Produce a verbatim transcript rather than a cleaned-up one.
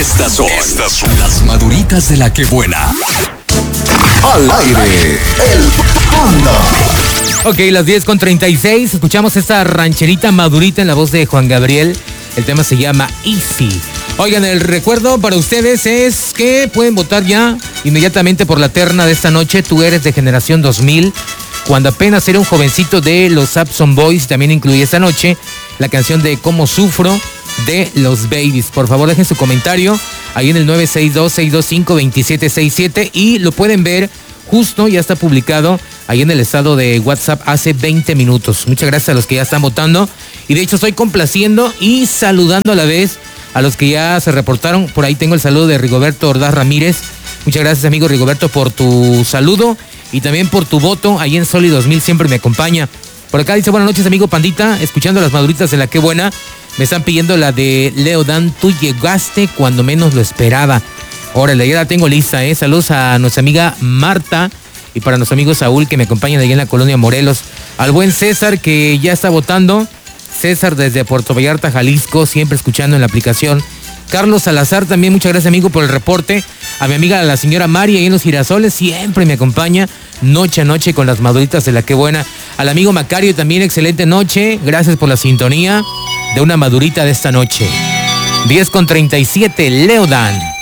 Estas son, Estas son las maduritas de la que buena. Al aire, el Panda. Ok, las diez con treinta y seis, escuchamos esta rancherita madurita en la voz de Juan Gabriel. El tema se llama Easy. Oigan, el recuerdo para ustedes es que pueden votar ya inmediatamente por la terna de esta noche. Tú eres de generación dos mil, cuando apenas era un jovencito de los Sapson Boys. También incluye esta noche la canción de Cómo Sufro de los Babies. Por favor, dejen su comentario ahí en el nueve seis dos, seis dos cinco, dos siete seis siete y lo pueden ver justo, ya está publicado ahí en el estado de WhatsApp hace veinte minutos. Muchas gracias a los que ya están votando y de hecho estoy complaciendo y saludando a la vez a los que ya se reportaron. Por ahí tengo el saludo de Rigoberto Ordaz Ramírez. Muchas gracias, amigo Rigoberto, por tu saludo y también por tu voto. Ahí en Soli dos mil siempre me acompaña. Por acá dice, buenas noches, amigo Pandita, escuchando las maduritas de la que buena. Me están pidiendo la de Leo Dan, tú llegaste cuando menos lo esperaba. Órale, ya la tengo lista, ¿eh? Saludos a nuestra amiga Marta y para nuestro amigo Saúl, que me acompañan ahí en la colonia Morelos. Al buen César, que ya está votando. César desde Puerto Vallarta, Jalisco, siempre escuchando en la aplicación. Carlos Salazar también, muchas gracias, amigo, por el reporte. A mi amiga la señora Mari ahí en Los Girasoles, siempre me acompaña noche a noche con las maduritas de la que buena. Al amigo Macario también, excelente noche. Gracias por la sintonía de una madurita de esta noche. diez con treinta y siete, Leo Dan.